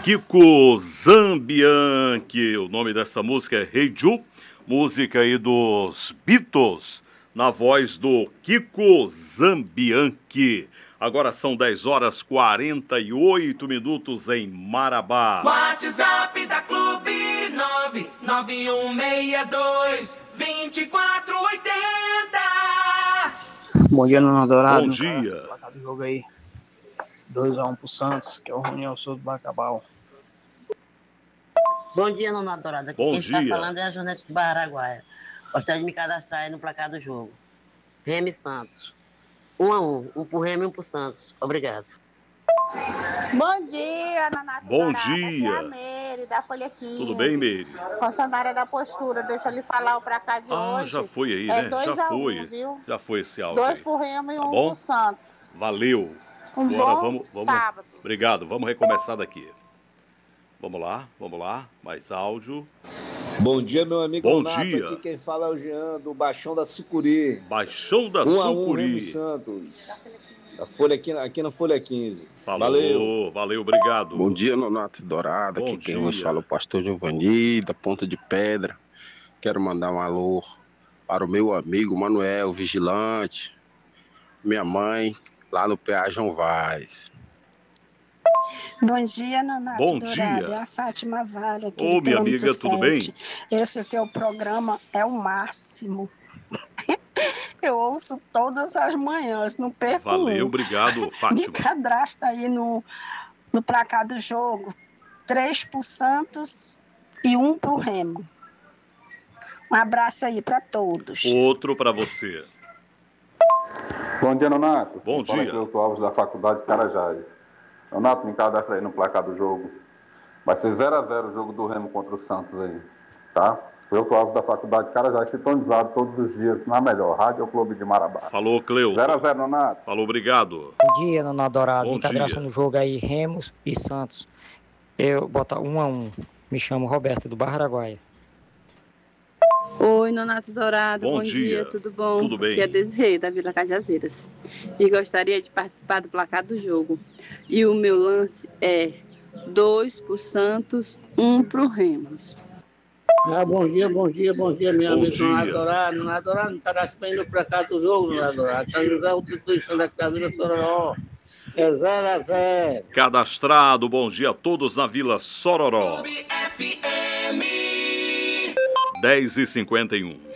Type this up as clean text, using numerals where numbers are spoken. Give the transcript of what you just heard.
Kiko Zambianchi. O nome dessa música é Hey Jude, música aí dos Beatles, na voz do Kiko Zambianchi. Agora são 10h48 em Marabá. WhatsApp da Clube 99162-2480. Bom dia, Nona Dourado. Bom dia. Placar do jogo aí. 2-1 pro Santos, que é o Roniel Souza do Bacabal. Bom dia, Nona Dourado. Aqui Bom quem dia. está falando é a Janete do Baraguaia. Gostaria de me cadastrar aí no placar do jogo. Remy Santos. 1-1. Um pro Remy e um pro Santos. Obrigado. Bom dia, Nona Bom Dourada. dia. Aqui é a Meire, da Folha 15. Tudo bem, Meire? Funcionária da postura. Deixa eu lhe falar o placar de hoje. Já foi aí, é né? 2 Já a 1, foi. viu? Já foi esse áudio 2 aí. pro Remo e Tá 1 bom? pro Santos. Valeu. Agora vamos. sábado. Obrigado. Vamos recomeçar daqui. Vamos lá. Mais áudio. Bom dia, meu amigo Bom Nonato. dia. Aqui quem fala é o Jean, do Baixão da Sucuri. Baixão da 1 a 1 Sucuri. Remo Santos. Da Folha, aqui na Folha 15. Valeu, obrigado. Bom dia, Nonato Dourado. Bom Aqui quem dia. vos fala é o pastor Giovanni, da Ponta de Pedra. Quero mandar um alô para o meu amigo Manuel, vigilante, minha mãe, lá no PA João Vaz. Bom dia, Nonato Bom Dourado. dia. É a Fátima Vale aqui Ô, do minha quilômetro amiga, tudo bem? 7. Esse teu programa é o máximo. Eu ouço todas as manhãs, não perco Valeu, um. obrigado, Me Fátima. cadastra aí no placar do jogo. 3 pro Santos e 1 pro Remo. Um abraço aí para todos. Outro para você. Bom dia, Nonato. Bom Fala dia. aqui o Alves da Faculdade de Carajás. Nonato, me cadastra aí no placar do jogo. Vai ser 0-0 o jogo do Remo contra o Santos aí, tá? Eu, Alves da Faculdade de Carajás, sintonizado todos os dias na melhor Rádio Clube de Marabá. Falou, Cleuto. 0-0, Nonato. Falou, obrigado. Bom dia, Nonato Dourado. Bom Me cadastra dia. no jogo aí, Remo e Santos. Eu boto 1 a 1. Me chamo Roberto, do Baraguaia. Oi, Nonato Dourado, Bom bom dia. dia, tudo bom? Tudo bem. Aqui é Desirê, da Vila Cajazeiras. E gostaria de participar do placar do jogo. E o meu lance é 2 pro Santos, 1 pro Remos. Bom dia, meu Bom amigo dia. Nonato Dourado. Nonato Dourado, me cadastra bem no placar do jogo, Nonato Dourado. São José, o Tricuição daqui da Vila Sororó. É 0-0. Cadastrado, bom dia a todos na Vila Sororó. Clube FM. 10h51.